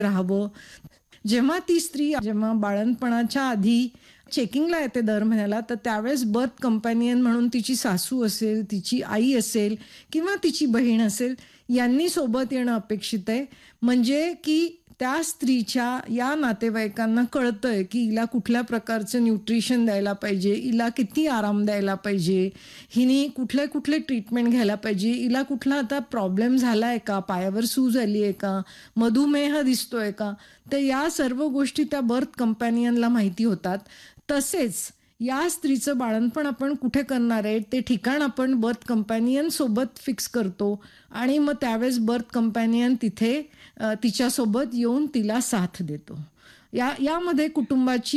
राहावं. जेव्हा बाळंतपणाच्या आधी चेकिंगला येते दर महिन्याला, तर त्यावेळेस बर्थ कंपॅनियन म्हणून तिची सासू असेल, तिची आई असेल किंवा तिची बहीण असेल, यांनी सोबत येणं अपेक्षित आहे. म्हणजे की त्या स्त्रीच्या या नातेवाईकांना कळतंय की हिला कुठल्या प्रकारचं न्यूट्रिशन द्यायला पाहिजे, हिला किती आराम द्यायला पाहिजे, हिने कुठले कुठले ट्रीटमेंट घ्यायला पाहिजे, हिला कुठला आता प्रॉब्लेम झालाय का, पायावर सूज आली आहे का, मधुमेह दिसतोय का. तर या सर्व गोष्टी त्या बर्थ कंपॅनियनला माहिती होतात. तसेच या स्त्रीचं बाळंतपण आपण कुठे करणार आहे ते ठिकाण आपण बर्थ कंपॅनियन सोबत फिक्स करतो आणि मग त्यावेळेस बर्थ कंपॅनियन तिथे तिच्यासोबत येऊन तिला साथ देतो. यामध्ये कुटुंबाची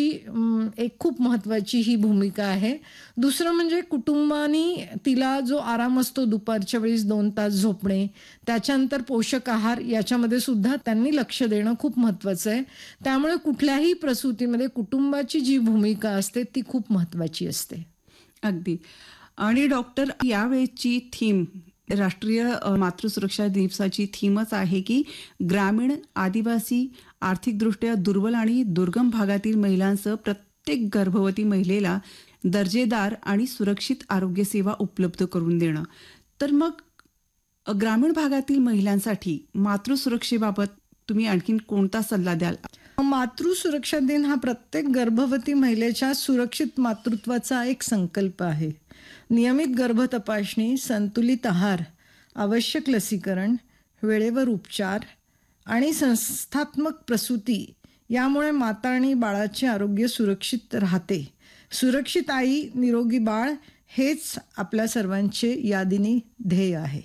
एक खूप महत्त्वाची ही भूमिका आहे. दुसरं म्हणजे कुटुंबाने तिला जो आराम असतो दुपारच्या वेळेस 2 तास झोपणे, त्याच्यानंतर पोषक आहार, याच्यामध्ये सुद्धा त्यांनी लक्ष देणं खूप महत्त्वाचं आहे. त्यामुळे कुठल्याही प्रसूतीमध्ये कुटुंबाची जी भूमिका असते ती खूप महत्त्वाची असते. अगदी. आणि डॉक्टर, यावेळेची थीम, राष्ट्रीय मातृसुरक्षा दिवसाची थीमच आहे की ग्रामीण, आदिवासी, आर्थिकदृष्ट्या दुर्बल आणि दुर्गम भागातील महिलांसह प्रत्येक गर्भवती महिलेला दर्जेदार आणि सुरक्षित आरोग्य सेवा उपलब्ध करून देणं. तर मग ग्रामीण भागातील महिलांसाठी मातृसुरक्षेबाबत तुम्ही आणखीन कोणता सल्ला द्याल? मातृसुरक्षा दिन हा प्रत्येक गर्भवती महिलेच्या सुरक्षित मातृत्वाचा एक संकल्प आहे. नियमित गर्भ तपासणी, संतुलित आहार, आवश्यक लसीकरण, वेळेवर उपचार आणि संस्थात्मक प्रसूती यामुळे माता आणि बाळाचे आरोग्य सुरक्षित राहते. सुरक्षित आई, निरोगी बाळ हेच आपल्या सर्वांचे यादिनी ध्येय आहे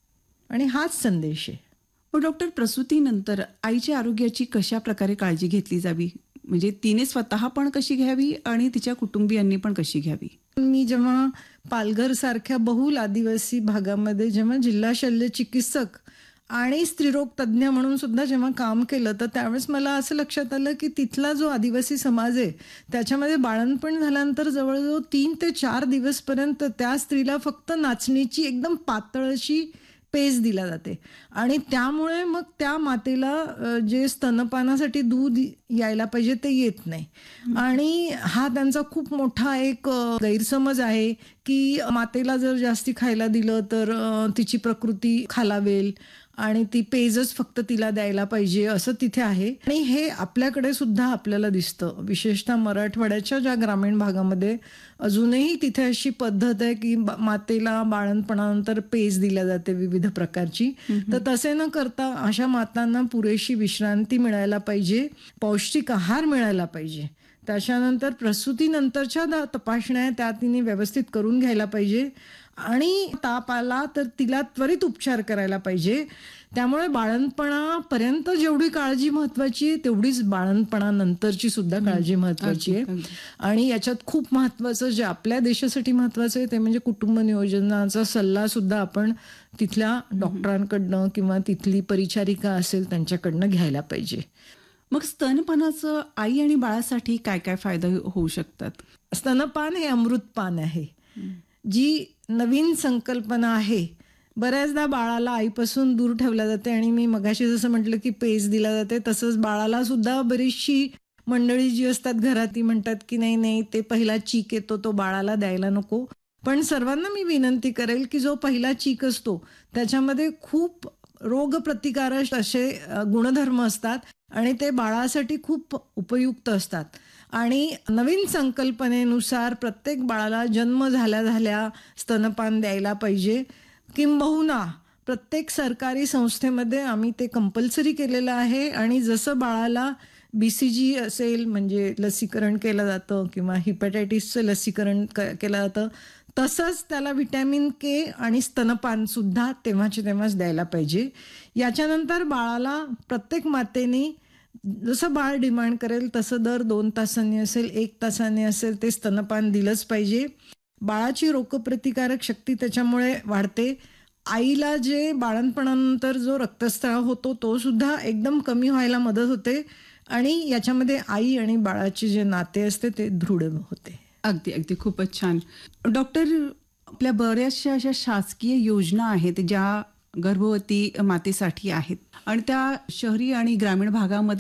आणि हाच संदेश आहे. डॉक्टर, प्रसूतीनंतर आईच्या आरोग्याची कशा प्रकारे काळजी घेतली जावी? म्हणजे तिने स्वतः पण कशी घ्यावी आणि तिच्या कुटुंबियांनी पण कशी घ्यावी? मी जेव्हा पालघर सारख्या बहुल आदिवासी भागामध्ये जेव्हा जिल्हा शल्य चिकित्सक आणि स्त्रीरोग तज्ज्ञ म्हणून सुद्धा जेव्हा काम केलं, तर त्यावेळेस मला असं लक्षात आलं की तिथला जो आदिवासी समाज आहे त्याच्यामध्ये बाळंतपण झाल्यानंतर जवळजवळ 3 ते 4 दिवसपर्यंत त्या स्त्रीला फक्त नाचणीची एकदम पातळ अशी पेज दिला जाते आणि त्यामुळे मग त्या मातेला जे स्तनपानासाठी दूध यायला पाहिजे ते येत नाही. आणि हा त्यांचा खूप मोठा एक गैरसमज आहे की मातेला जर जास्ती खायला दिलं तर तिची प्रकृती खालावेल आणि ती पेजच फक्त तिला द्यायला पाहिजे असं तिथे आहे. आणि हे आपल्याकडे सुद्धा आपल्याला दिसतं, विशेषतः मराठवाड्याच्या ज्या ग्रामीण भागामध्ये अजूनही तिथे अशी पद्धत आहे की मातेला बाळंतपणानंतर पेज दिल्या जाते विविध प्रकारची. तर तसे न करता अशा मातांना पुरेशी विश्रांती मिळायला पाहिजे, पौष्टिक आहार मिळायला पाहिजे. त्याच्यानंतर प्रसूतीनंतरच्या तपासण्या त्या तिने व्यवस्थित करून घ्यायला पाहिजे आणि ताप आला तर तिला त्वरित उपचार करायला पाहिजे. त्यामुळे बाळंतपणापर्यंत जेवढी काळजी महत्वाची आहे तेवढीच बाळंतपणानंतरची सुद्धा काळजी महत्वाची आहे. आणि याच्यात खूप महत्वाचं जे आपल्या देशासाठी महत्वाचं आहे ते म्हणजे कुटुंब नियोजनाचा सल्ला सुद्धा आपण तिथल्या डॉक्टरांकडनं किंवा तिथली परिचारिका असेल त्यांच्याकडनं घ्यायला पाहिजे. मग स्तनपानाचं आई आणि बाळासाठी काय काय फायदा होऊ शकतात? स्तनपान हे अमृतपान आहे. जी नवीन संकल्पना आहे. बऱ्याचदा बाळाला आईपासून दूर ठेवल्या जाते आणि मी मगाशी जसं म्हटलं की पेज दिला जाते, तसंच बाळाला सुद्धा बरीचशी मंडळी जी असतात घरात ती म्हणतात की नाही नाही ते पहिला चीक येतो तो बाळाला द्यायला नको. पण सर्वांना मी विनंती करेल की जो पहिला चीक असतो त्याच्यामध्ये खूप रोगप्रतिकारक असे गुणधर्म असतात आणि ते बाळासाठी खूप उपयुक्त असतात. आणि नवीन संकल्पनेनुसार प्रत्येक बाळाला जन्म झाल्या स्तनपान द्यायला पाहिजे. किंबहुना प्रत्येक सरकारी संस्थेमध्ये आम्ही ते कंपल्सरी केलेलं आहे. आणि जसं बाळाला BCG असेल म्हणजे लसीकरण केलं जातं किंवा हिपॅटायटिसचं लसीकरण केलं जातं, तसंच त्याला व्हिटॅमिन K आणि स्तनपान सुद्धा तेव्हाच्या तेव्हाच द्यायला पाहिजे. याच्यानंतर बाळाला प्रत्येक मातेने जसं बाळ डिमांड करेल तसं दर 2 तासांनी असेल 1 तासाने असेल ते स्तनपान दिलंच पाहिजे. बाळाची रोगप्रतिकारक शक्ती त्याच्यामुळे वाढते. आईला जे बाळंतपणानंतर जो रक्तस्राव होतो तो सुद्धा एकदम कमी व्हायला मदत होते आणि याच्यामध्ये आई आणि बाळाचे जे नाते असते ते दृढ होते. अगदी अगदी खूपच छान. डॉक्टर, आपल्या बऱ्याचशा अशा शासकीय योजना आहेत ज्या गर्भवती मातेसाठी आहेत आणि त्या शहरी आणि ग्रामीण भागामध्ये